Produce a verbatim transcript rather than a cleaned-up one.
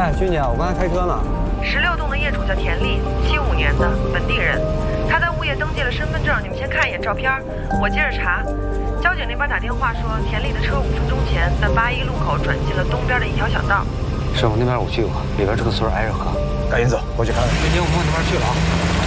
哎，君姐，我刚才开车呢。 十六栋的业主叫田丽，七五年的，本地人。他在物业登记了身份证，你们先看一眼照片，我接着查。交警那边打电话说，田丽的车五分钟前在八一路口转进了东边的一条小道。 师傅，那边我去过，里边这个村挨着河。 赶紧走，过去看看。 君姐，我们往那边去了啊。